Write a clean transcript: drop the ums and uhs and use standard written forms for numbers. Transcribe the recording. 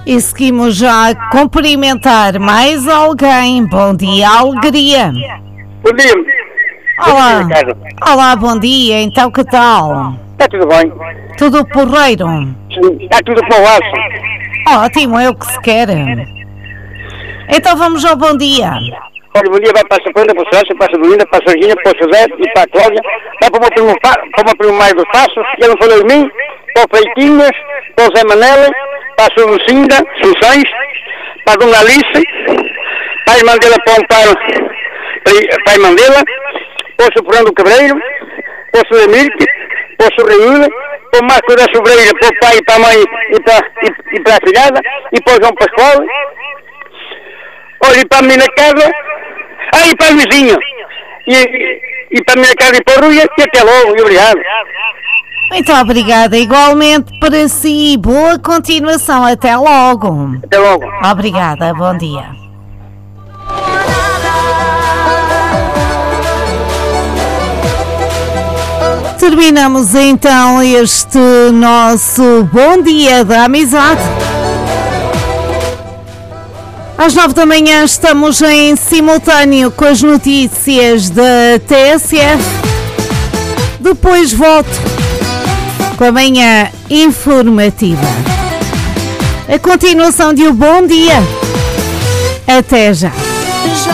E seguimos já a cumprimentar mais alguém. Bom dia, alegria. Bom dia. Olá. Bom dia, Ricardo. Olá, bom dia. Então, que tal? Está tudo bem? Tudo porreiro? Está tudo com o laço. Ótimo, é o que se quer. Então vamos ao bom dia. Olha, bom dia vai para a Sapanda, para a Sérgio, para a Sabrina, para a Serginha, para o José e para a Cláudia. Vai para o meu primo mais dos Passos, ele não falou de mim. Para o Freitinhas, para o Zé Manela, para a Sra. Lucinda, Sussães, para a Dona Alice, para a irmã dela, para a irmã dela, para o Sr. Fernando Cabreiro, para o Sr. Emílio, para o Sr. Reúna, para o Marco da Sobreira, para o pai, para a mãe e para a filhada, e para o João Pascoal. Olha, e para a menina casa, e para o vizinho, e para a minha casa e para o Rui, e até logo, e obrigado. Muito obrigada, igualmente para si. Boa continuação, até logo. Até logo. Obrigada, bom dia. Terminamos então este nosso Bom Dia da Amizade. Às 9 da manhã estamos em simultâneo com as notícias da TSF. Depois volto com a manhã informativa. A continuação de um bom dia. Até já.